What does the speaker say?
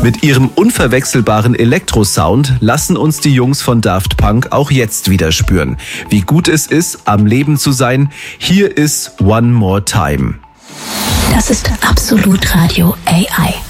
Mit ihrem unverwechselbaren Elektrosound lassen uns die Jungs von Daft Punk auch jetzt wieder spüren, wie gut es ist, am Leben zu sein. Hier ist One More Time. Das ist Absolut Radio AI.